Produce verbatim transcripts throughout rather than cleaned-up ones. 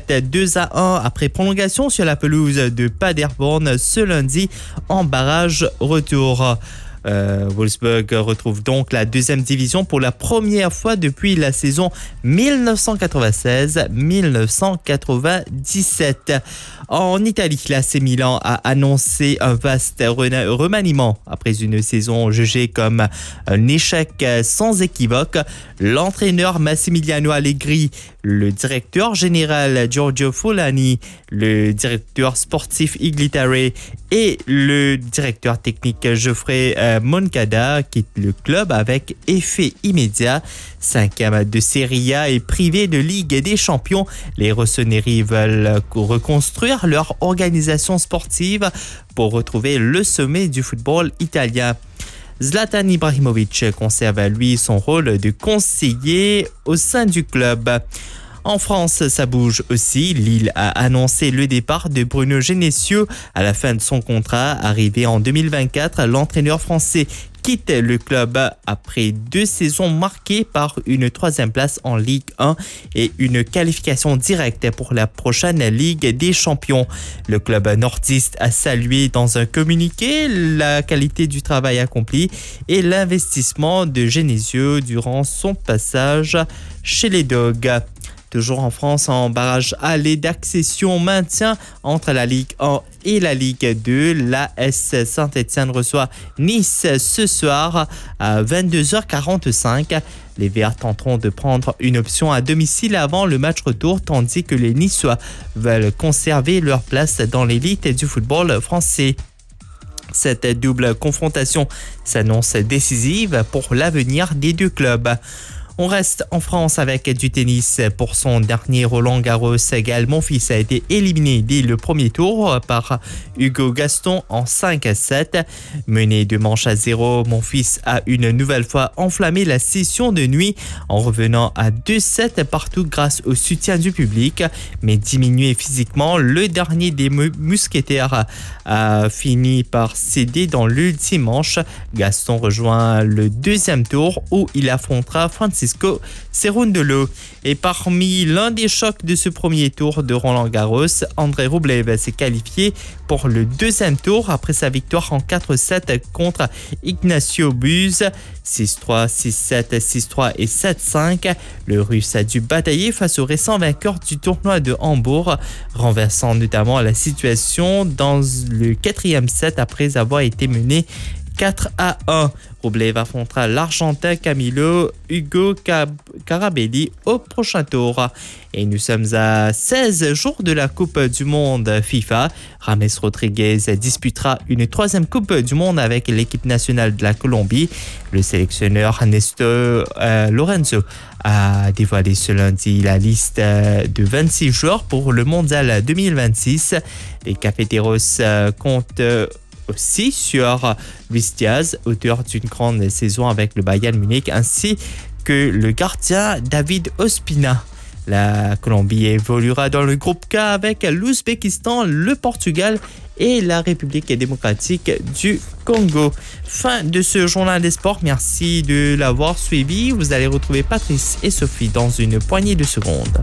défaite deux à un après prolongation sur la pelouse de Paderborn ce lundi en barrage retour. Euh, Wolfsburg retrouve donc la deuxième division pour la première fois depuis la saison dix-neuf cent quatre-vingt-seize dix-neuf cent quatre-vingt-dix-sept. En Italie, l'A C Milan a annoncé un vaste remaniement après une saison jugée comme un échec sans équivoque. L'entraîneur Massimiliano Allegri, le directeur général Giorgio Fulani, le directeur sportif Iglitare et le directeur technique Geoffrey Moncada quittent le club avec effet immédiat. Cinquième de Serie A et privé de Ligue des Champions, les Rossoneri veulent reconstruire leur organisation sportive pour retrouver le sommet du football italien. Zlatan Ibrahimovic conserve à lui son rôle de conseiller au sein du club. En France, ça bouge aussi. Lille a annoncé le départ de Bruno Genesio à la fin de son contrat. Arrivé en deux mille vingt-quatre, l'entraîneur français quitte le club après deux saisons marquées par une troisième place en Ligue un et une qualification directe pour la prochaine Ligue des Champions. Le club nordiste a salué dans un communiqué la qualité du travail accompli et l'investissement de Genesio durant son passage chez les Dogs. Toujours en France, en barrage aller d'accession maintien entre la Ligue un et la Ligue deux. L'A S Saint-Étienne reçoit Nice ce soir à vingt-deux heures quarante-cinq. Les Verts tenteront de prendre une option à domicile avant le match retour, tandis que les Niçois veulent conserver leur place dans l'élite du football français. Cette double confrontation s'annonce décisive pour l'avenir des deux clubs. On reste en France avec du tennis. Pour son dernier Roland-Garros, Gaël Monfils a été éliminé dès le premier tour par Hugo Gaston en cinq à sept. Mené deux manches à zéro, Monfils a une nouvelle fois enflammé la session de nuit en revenant à deux sept partout grâce au soutien du public. Mais diminué physiquement, le dernier des mousquetaires a fini par céder dans l'ultime manche. Gaston rejoint le deuxième tour où il affrontera Francisco Cerundolo. Et parmi l'un des chocs de ce premier tour de Roland-Garros, André Rublev s'est qualifié pour le deuxième tour après sa victoire en quatre sept contre Ignacio Buse. six trois, six sept, six trois et sept cinq. Le Russe a dû batailler face au récent vainqueur du tournoi de Hambourg, renversant notamment la situation dans le quatrième set après avoir été mené quatre à un. Rublev affrontera l'Argentin Camilo Hugo Carabelli au prochain tour. Et nous sommes à seize jours de la Coupe du Monde FIFA. James Rodriguez disputera une troisième Coupe du Monde avec l'équipe nationale de la Colombie. Le sélectionneur Néstor euh, Lorenzo a dévoilé ce lundi la liste de vingt-six joueurs pour le Mondial deux mille vingt-six. Les Cafeteros euh, comptent euh, aussi sur Luis Diaz, auteur d'une grande saison avec le Bayern Munich, ainsi que le gardien David Ospina. La Colombie évoluera dans le groupe K avec l'Ouzbékistan, le Portugal et la République démocratique du Congo. Fin de ce journal des sports. Merci de l'avoir suivi. Vous allez retrouver Patrice et Sophie dans une poignée de secondes.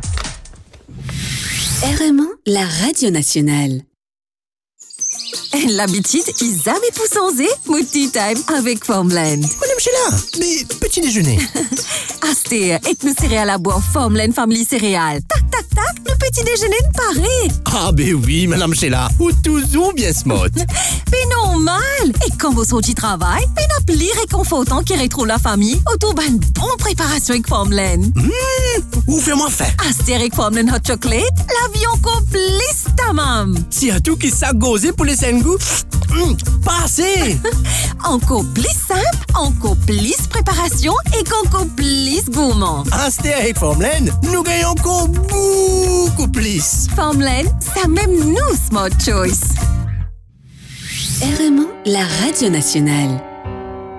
R M un, la radio nationale. L'habitude, ils avaient poussé multi-time avec Formland. Madame Sheila, mais petit déjeuner. Asté, et nous céréales à boire Formland Family Céréales. Tac, tac, tac, le petit déjeuner de Paris. Ah, ben oui, Madame Sheila, ou toujours bien smart. Mais normal. Et quand vous sortez du travail, mais n'appelez réconfortant qui retrouve la famille autour d'une bonne préparation avec Formland. Hum, ou fais-moi faim. Asté avec Formland Hot Chocolate, la vie encore plus tamam. Si à tout qui s'a gosé pour les cinq goûts, hum, passez. Encore plus simple, encore plus préparation et encore plus gourmand. Asté avec Formland, nous gagnons encore beaucoup plus. Formland, ça même nous, Smart Choice. R M un, la radio nationale.